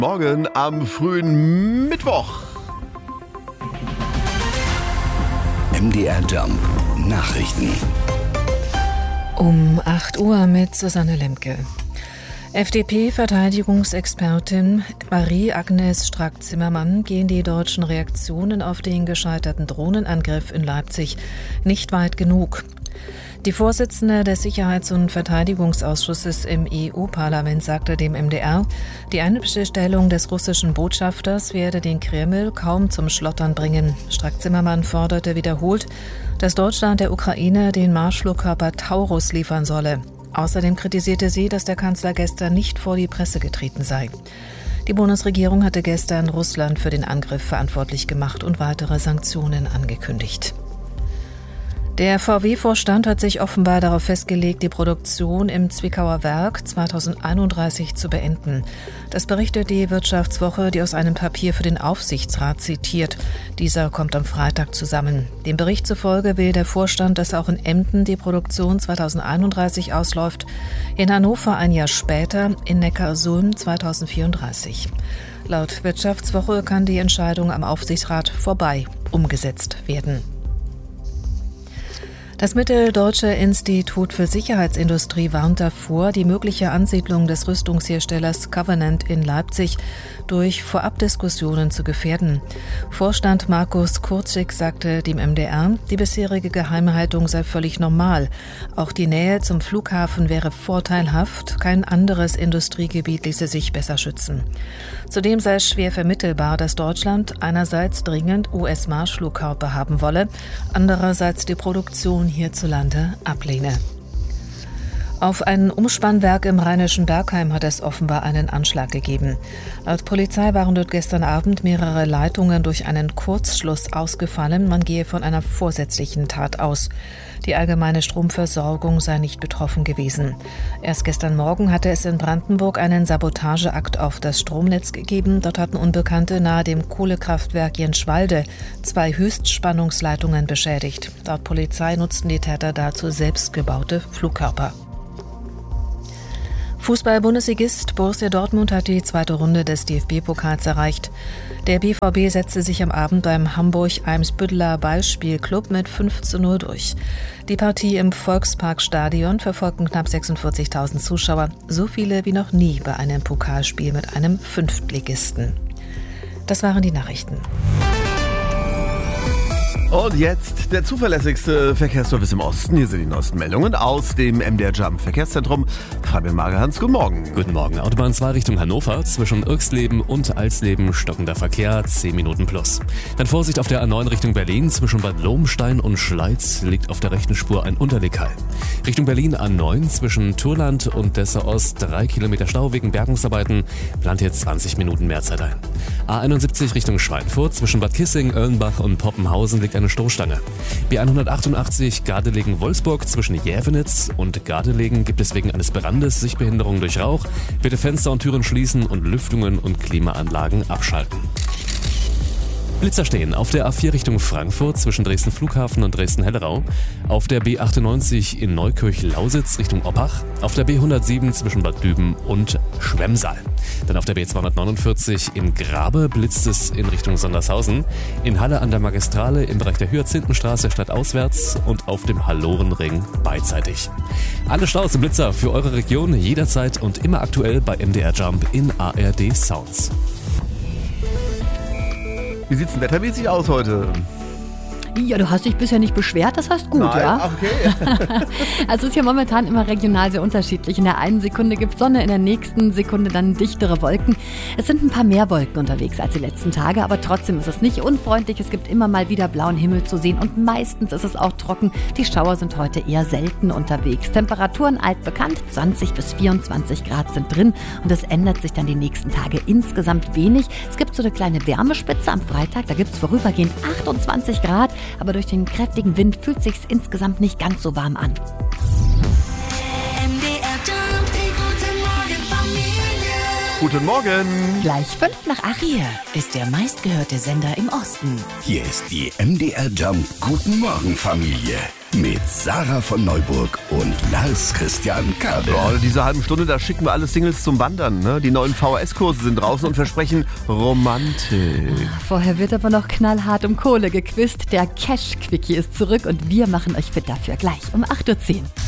Morgen am frühen Mittwoch. MDR Jump Nachrichten. Um 8 Uhr mit Susanne Lemke. FDP-Verteidigungsexpertin Marie-Agnes Strack-Zimmermann gehen die deutschen Reaktionen auf den gescheiterten Drohnenangriff in Leipzig nicht weit genug. Die Vorsitzende des Sicherheits- und Verteidigungsausschusses im EU-Parlament sagte dem MDR, die Einstellung des russischen Botschafters werde den Kreml kaum zum Schlottern bringen. Strack-Zimmermann forderte wiederholt, dass Deutschland der Ukraine den Marschflugkörper Taurus liefern solle. Außerdem kritisierte sie, dass der Kanzler gestern nicht vor die Presse getreten sei. Die Bundesregierung hatte gestern Russland für den Angriff verantwortlich gemacht und weitere Sanktionen angekündigt. Der VW-Vorstand hat sich offenbar darauf festgelegt, die Produktion im Zwickauer Werk 2031 zu beenden. Das berichtet die Wirtschaftswoche, die aus einem Papier für den Aufsichtsrat zitiert. Dieser kommt am Freitag zusammen. Dem Bericht zufolge will der Vorstand, dass auch in Emden die Produktion 2031 ausläuft, in Hannover ein Jahr später, in Neckarsulm 2034. Laut Wirtschaftswoche kann die Entscheidung am Aufsichtsrat vorbei umgesetzt werden. Das Mitteldeutsche Institut für Sicherheitsindustrie warnt davor, die mögliche Ansiedlung des Rüstungsherstellers Covenant in Leipzig durch Vorabdiskussionen zu gefährden. Vorstand Markus Kurzig sagte dem MDR, die bisherige Geheimhaltung sei völlig normal. Auch die Nähe zum Flughafen wäre vorteilhaft, kein anderes Industriegebiet ließe sich besser schützen. Zudem sei es schwer vermittelbar, dass Deutschland einerseits dringend US-Marschflugkörper haben wolle, andererseits die Produktion hierzulande ablehne. Auf ein Umspannwerk im rheinischen Bergheim hat es offenbar einen Anschlag gegeben. Laut Polizei waren dort gestern Abend mehrere Leitungen durch einen Kurzschluss ausgefallen. Man gehe von einer vorsätzlichen Tat aus. Die allgemeine Stromversorgung sei nicht betroffen gewesen. Erst gestern Morgen hatte es in Brandenburg einen Sabotageakt auf das Stromnetz gegeben. Dort hatten Unbekannte nahe dem Kohlekraftwerk Jenschwalde 2 Höchstspannungsleitungen beschädigt. Laut Polizei nutzten die Täter dazu selbstgebaute Flugkörper. Fußball-Bundesligist Borussia Dortmund hat die zweite Runde des DFB-Pokals erreicht. Der BVB setzte sich am Abend beim Hamburg-Eimsbütteler Ballspielclub mit 5:0 durch. Die Partie im Volksparkstadion verfolgten knapp 46.000 Zuschauer, so viele wie noch nie bei einem Pokalspiel mit einem Fünftligisten. Das waren die Nachrichten. Und jetzt der zuverlässigste Verkehrsservice im Osten. Hier sind die neuesten Meldungen aus dem MDR Jump Verkehrszentrum. Fabian Magerhans, guten Morgen. Guten Morgen. Autobahn 2 Richtung Hannover. Zwischen Irxleben und Alsleben stockender Verkehr, 10 Minuten plus. Dann Vorsicht auf der A9 Richtung Berlin. Zwischen Bad Lobenstein und Schleiz liegt auf der rechten Spur ein Unterlegkeil. Richtung Berlin A9 zwischen Turland und Dessau Ost 3 Kilometer Stau wegen Bergungsarbeiten. Plant jetzt 20 Minuten mehr Zeit ein. A71 Richtung Schweinfurt. Zwischen Bad Kissing, Oellenbach und Poppenhausen liegt eine Stoßstange. B188 Gardelegen-Wolfsburg zwischen Jävenitz und Gardelegen gibt es wegen eines Brandes Sichtbehinderung durch Rauch. Bitte Fenster und Türen schließen und Lüftungen und Klimaanlagen abschalten. Blitzer stehen auf der A4 Richtung Frankfurt zwischen Dresden Flughafen und Dresden-Hellerau, auf der B98 in Neukirch-Lausitz Richtung Oppach, auf der B107 zwischen Bad Düben und Schwemmsaal. Dann auf der B249 in Grabe blitzt es in Richtung Sondershausen, in Halle an der Magistrale im Bereich der Hyazinthenstraße stadtauswärts und auf dem Hallorenring beidseitig. Alle Staus und Blitzer für eure Region jederzeit und immer aktuell bei MDR Jump in ARD Sounds. Wie sieht's denn wettermäßig aus heute? Ja, du hast dich bisher nicht beschwert, das heißt gut, Nein, ja? Okay. Also es ist ja momentan immer regional sehr unterschiedlich. In der einen Sekunde gibt es Sonne, in der nächsten Sekunde dann dichtere Wolken. Es sind ein paar mehr Wolken unterwegs als die letzten Tage, aber trotzdem ist es nicht unfreundlich. Es gibt immer mal wieder blauen Himmel zu sehen und meistens ist es auch trocken. Die Schauer sind heute eher selten unterwegs. Temperaturen altbekannt, 20 bis 24 Grad sind drin und es ändert sich dann die nächsten Tage insgesamt wenig. Es gibt so eine kleine Wärmespitze am Freitag, da gibt es vorübergehend 28 Grad. Aber durch den kräftigen Wind fühlt es sich insgesamt nicht ganz so warm an. MDR Jump, die gute Morgen Familie. Guten Morgen. Gleich 7:55. Hier ist der meistgehörte Sender im Osten. Hier ist die MDR Jump Guten Morgen Familie mit Sarah von Neuburg und Lars Christian Kade. Ja, diese halben Stunde, da schicken wir alle Singles zum Wandern. Ne? Die neuen VHS-Kurse sind draußen und versprechen Romantik. Vorher wird aber noch knallhart um Kohle gequizt. Der Cash-Quickie ist zurück und wir machen euch fit dafür. Gleich um 8:10 Uhr.